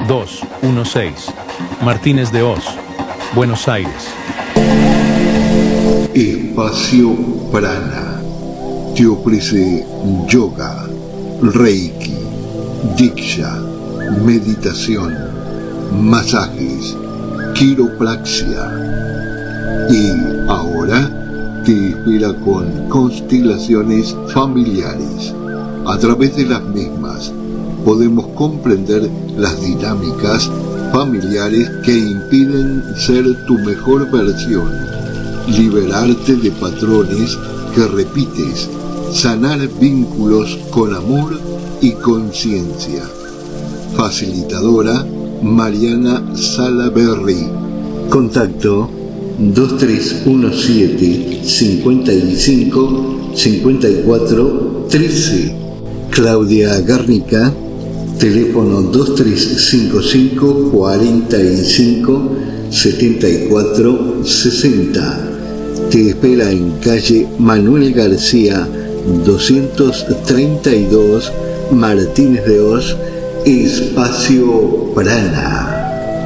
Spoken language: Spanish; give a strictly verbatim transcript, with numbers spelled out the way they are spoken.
dos uno seis, Martínez de Hoz, Buenos Aires. Espacio Prana te ofrece yoga, reiki, diksha, meditación, masajes, quiropraxia y ahora te espera con constelaciones familiares. A través de las mismas podemos comprender las dinámicas familiares que impiden ser tu mejor versión, liberarte de patrones que repites, sanar vínculos con amor y conciencia. Facilitadora Mariana Salaberry. Contacto dos tres uno siete, cincuenta y cinco, cincuenta y cuatro, trece. Claudia Garnica, teléfono dos tres cinco cinco, cuarenta y cinco, setenta y cuatro, sesenta. Te espera en calle Manuel García, doscientos treinta y dos, Martínez de Hoz, Espacio Prana.